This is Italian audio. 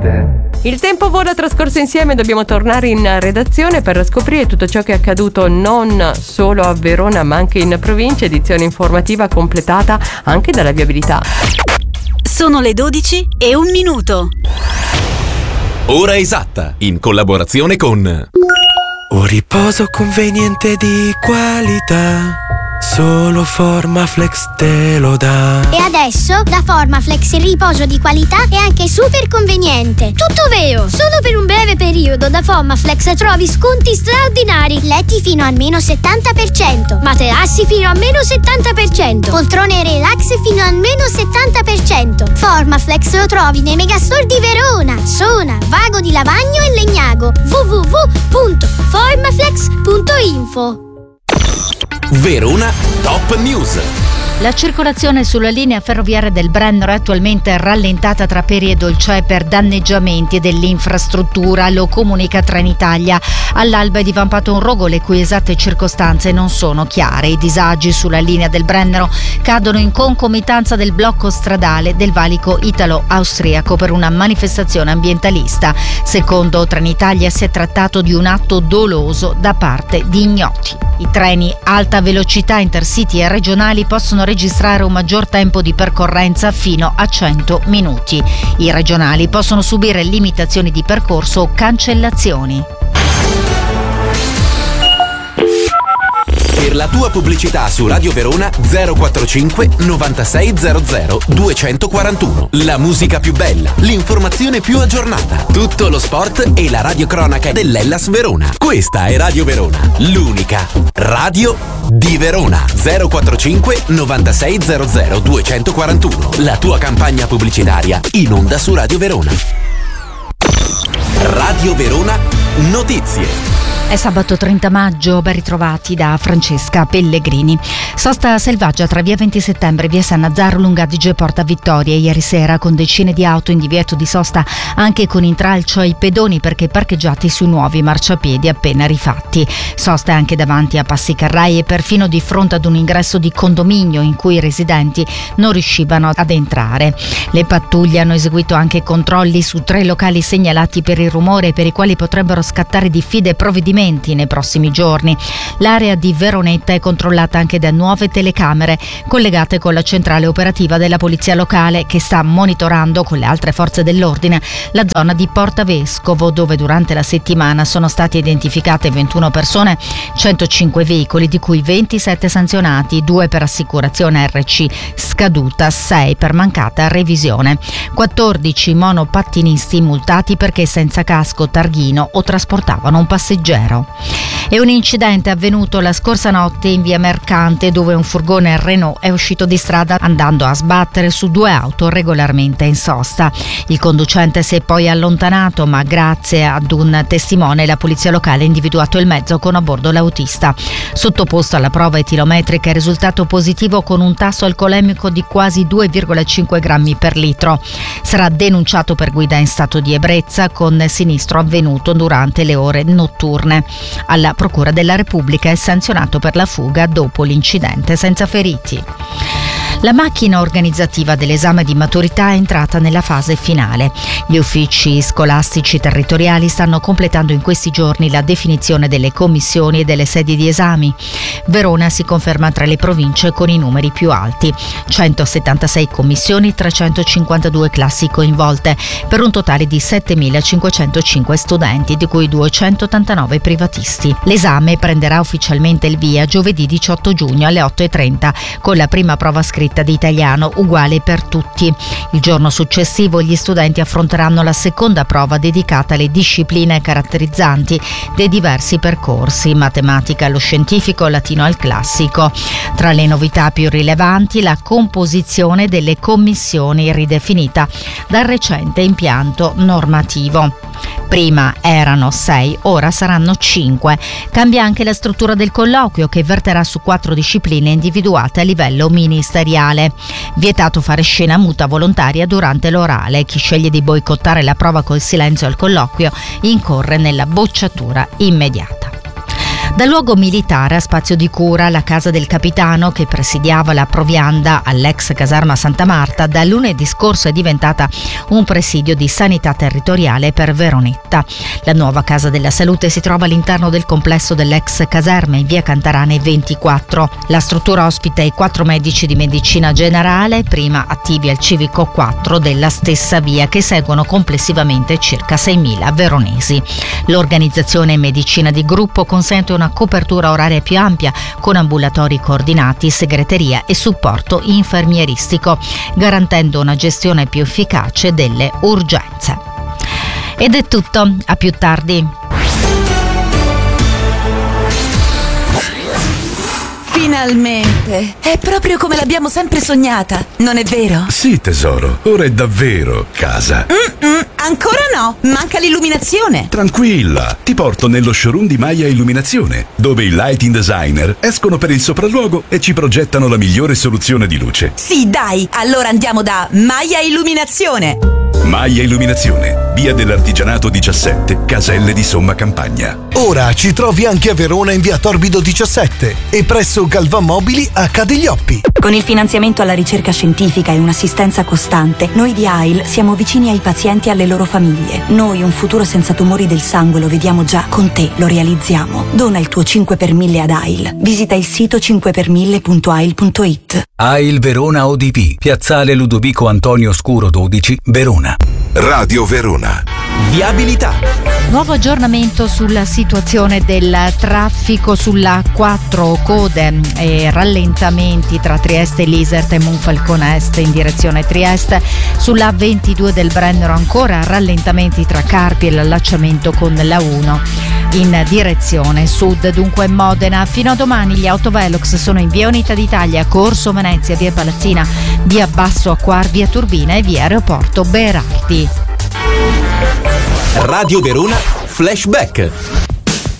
ride. Il tempo vola trascorso insieme, dobbiamo tornare in redazione per scoprire tutto ciò che è accaduto non solo a Verona ma anche in provincia. Edizione informativa completata anche dalla viabilità. Sono le 12:01. Ora esatta, in collaborazione con Un riposo conveniente di qualità, solo Formaflex te lo dà. E adesso da Formaflex il riposo di qualità è anche super conveniente. Tutto vero! Solo per un breve periodo da Formaflex trovi sconti straordinari. Letti fino al meno 70%, materassi fino a meno 70%, poltrone relax fino al meno 70%. Formaflex lo trovi nei megastore di Verona, Sona, Vago di Lavagno e Legnago. www.formaflex.info. Verona Top News. La circolazione sulla linea ferroviaria del Brennero è attualmente rallentata tra Peri e Dolcè per danneggiamenti dell'infrastruttura, lo comunica Trenitalia. All'alba è divampato un rogo le cui esatte circostanze non sono chiare. I disagi sulla linea del Brennero cadono in concomitanza del blocco stradale del valico italo-austriaco per una manifestazione ambientalista. Secondo Trenitalia si è trattato di un atto doloso da parte di ignoti. I treni alta velocità intercity e regionali possono registrare un maggior tempo di percorrenza fino a 100 minuti. I regionali possono subire limitazioni di percorso o cancellazioni. Per la tua pubblicità su Radio Verona 045 9600 241. La musica più bella, l'informazione più aggiornata, tutto lo sport e la radiocronaca dell'Hellas Verona. Questa è Radio Verona, l'unica radio di Verona. 045 9600 241. La tua campagna pubblicitaria in onda su Radio Verona. Radio Verona Notizie. È sabato 30 maggio, ben ritrovati da Francesca Pellegrini. Sosta selvaggia tra via 20 settembre e via San Nazzaro, Lunga Adige, Porta Vittoria. Ieri sera con decine di auto in divieto di sosta, anche con intralcio ai pedoni perché parcheggiati sui nuovi marciapiedi appena rifatti. Sosta anche davanti a Passi Carrai e perfino di fronte ad un ingresso di condominio in cui i residenti non riuscivano ad entrare. Le pattuglie hanno eseguito anche controlli su 3 locali segnalati per il rumore e per i quali potrebbero scattare diffide provvedimenti nei prossimi giorni. L'area di Veronetta è controllata anche da nuove telecamere collegate con la centrale operativa della polizia locale che sta monitorando con le altre forze dell'ordine la zona di Porta Vescovo, dove durante la settimana sono state identificate 21 persone, 105 veicoli, di cui 27 sanzionati, 2 per assicurazione RC scaduta, 6 per mancata revisione, 14 monopattinisti multati perché senza casco, targhino o trasportavano un passeggero. E un incidente è avvenuto la scorsa notte in via Mercante, dove un furgone Renault è uscito di strada andando a sbattere su 2 auto regolarmente in sosta. Il conducente si è poi allontanato, ma grazie ad un testimone la polizia locale ha individuato il mezzo con a bordo l'autista. Sottoposto alla prova etilometrica è risultato positivo con un tasso alcolemico di quasi 2,5 grammi per litro. Sarà denunciato per guida in stato di ebbrezza con sinistro avvenuto durante le ore notturne. Alla Procura della Repubblica è sanzionato per la fuga dopo l'incidente senza feriti. La macchina organizzativa dell'esame di maturità è entrata nella fase finale. Gli uffici scolastici territoriali stanno completando in questi giorni la definizione delle commissioni e delle sedi di esami. Verona si conferma tra le province con i numeri più alti: 176 commissioni, 352 classi coinvolte, per un totale di 7.505 studenti, di cui 289 privatisti. L'esame prenderà ufficialmente il via giovedì 18 giugno alle 8:30 con la prima prova scritta di italiano uguale per tutti. Il giorno successivo gli studenti affronteranno la seconda prova dedicata alle discipline caratterizzanti dei diversi percorsi: matematica allo scientifico, latino al classico. Tra le novità più rilevanti la composizione delle commissioni ridefinita dal recente impianto normativo. Prima erano 6, ora saranno 5. Cambia anche la struttura del colloquio, che verterà su 4 discipline individuate a livello ministeriale. Vietato fare scena muta volontaria durante l'orale. Chi sceglie di boicottare la prova col silenzio al colloquio incorre nella bocciatura immediata. Da luogo militare a spazio di cura, la casa del capitano che presidiava la provianda all'ex caserma Santa Marta da lunedì scorso è diventata un presidio di sanità territoriale per Veronetta. La nuova casa della salute si trova all'interno del complesso dell'ex caserma in via Cantarane 24. La struttura ospita i 4 medici di medicina generale, prima attivi al civico 4 della stessa via, che seguono complessivamente circa 6.000 veronesi. L'organizzazione medicina di gruppo consente una copertura oraria più ampia con ambulatori coordinati, segreteria e supporto infermieristico, garantendo una gestione più efficace delle urgenze. Ed è tutto, a più tardi. Finalmente! È proprio come l'abbiamo sempre sognata, non è vero? Sì, tesoro, ora è davvero casa. Ancora no, manca l'illuminazione. Tranquilla, ti porto nello showroom di Maya Illuminazione, dove i lighting designer escono per il sopralluogo e ci progettano la migliore soluzione di luce. Sì, dai, allora andiamo da Maya Illuminazione. Maya Illuminazione, via dell'Artigianato 17, Caselle di Somma Campagna. Ora ci trovi anche a Verona in via Torbido 17 e presso Galvan Mobili a Cadiglioppi. Con il finanziamento alla ricerca scientifica e un'assistenza costante, noi di AIL siamo vicini ai pazienti e alle loro famiglie. Noi un futuro senza tumori del sangue lo vediamo già, con te lo realizziamo. Dona il tuo 5 per 1000 ad AIL. Visita il sito 5per1000.ail.it. AIL Verona ODP, piazzale Ludovico Antonio Scuro 12, Verona. Radio Verona. Viabilità. Nuovo aggiornamento sulla situazione del traffico sulla 4, code e rallentamenti tra Trieste e Lisert e Monfalcone Est in direzione Trieste. Sulla 22 del Brennero ancora rallentamenti tra Carpi e l'allacciamento con la 1 in direzione sud. Dunque Modena fino a domani gli autovelox sono in via Unità d'Italia, Corso Venezia, via Palazzina, via Basso Acquar, via Turbina e via Aeroporto Berardi. Radio Verona Flashback.